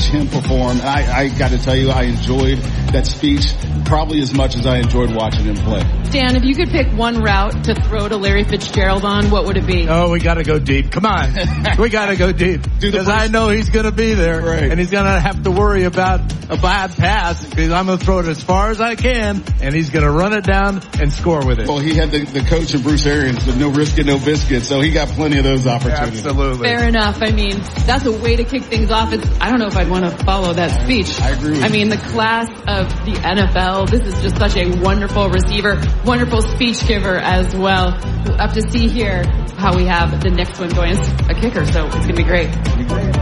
him perform. I got to tell you, I enjoyed that speech probably as much as I enjoyed watching him play. Dan, if you could pick one route to throw to Larry Fitzgerald on, what would it be? Oh, we got to go deep. Come on. We got to go deep. Because I know he's going to be there. Right. And he's going to have to worry about a bad pass because I'm going to throw it as far as I can, and he's going to run it down and score with it. Well, he had the coach in Bruce Arians, with no risk and no biscuit, so he got plenty of those opportunities. Absolutely. Fair enough. I mean, that's a way to kick things off. I don't know if I'd want to follow that speech. I agree with I mean, the class of the NFL, this is just such a wonderful receiver, wonderful speech giver as well. We'll have to see here how we have the next one going as a kicker, so it's going to be great.